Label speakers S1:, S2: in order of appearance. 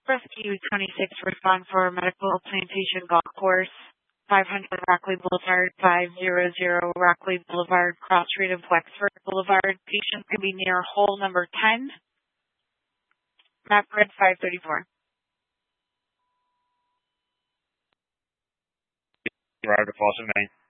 S1: Rescue 26, respond for medical plantation golf course, 500 Rockley Boulevard, 500 Rockley Boulevard, cross street of Wexford Boulevard. Patient could be near hole number 10, map grid 534.
S2: Arrived at Fawcett, Maine.